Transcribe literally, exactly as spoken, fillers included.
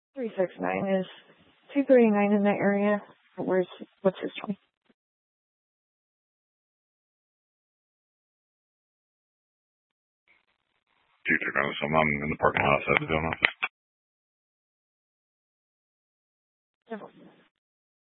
three six nine is two thirty-nine in that area. Where's, what's his choice? two thirty-nine, so I'm in the parking lot outside the donut office.